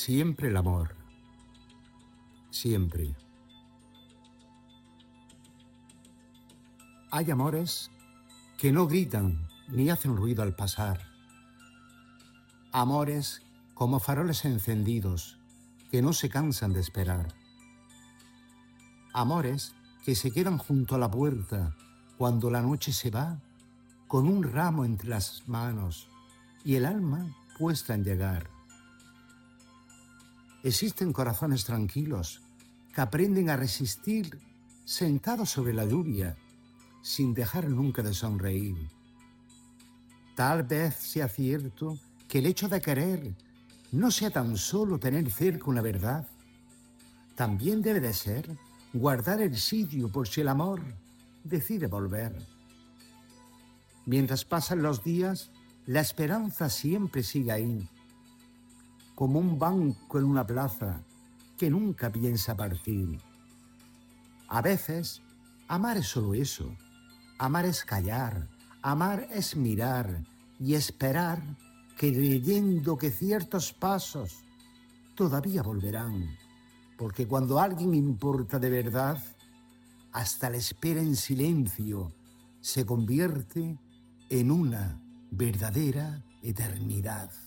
Siempre el amor. Siempre. Hay amores que no gritan ni hacen ruido al pasar. Amores como faroles encendidos que no se cansan de esperar. Amores que se quedan junto a la puerta cuando la noche se va, con un ramo entre las manos y el alma puesta en llegar. Existen corazones tranquilos que aprenden a resistir sentados sobre la lluvia sin dejar nunca de sonreír. Tal vez sea cierto que el hecho de querer no sea tan solo tener cerca una verdad. También debe de ser guardar el sitio por si el amor decide volver. Mientras pasan los días, la esperanza siempre sigue ahí, como un banco en una plaza que nunca piensa partir. A veces, amar es solo eso. Amar es callar, amar es mirar y esperar, creyendo que ciertos pasos todavía volverán. Porque cuando alguien importa de verdad, hasta la espera en silencio se convierte en una verdadera eternidad.